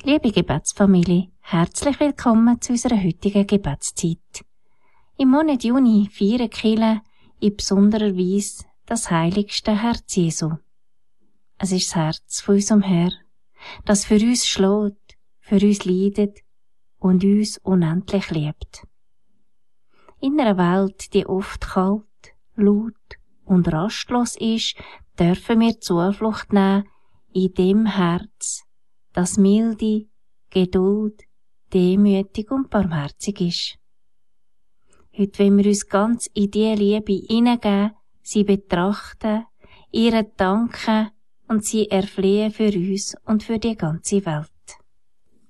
Liebe Gebetsfamilie, herzlich willkommen zu unserer heutigen Gebetszeit. Im Monat Juni feiern die Kirche in besonderer Weise das heiligste Herz Jesu. Es ist das Herz von unserem Herr, das für uns schlägt, für uns leidet und uns unendlich liebt. In einer Welt, die oft kalt, laut und rastlos ist, dürfen wir Zuflucht nehmen in dem Herz, das milde, Geduld, demütig und barmherzig ist. Heute wollen wir uns ganz in diese Liebe hineingeben, sie betrachten, ihr danken und sie erflehen für uns und für die ganze Welt.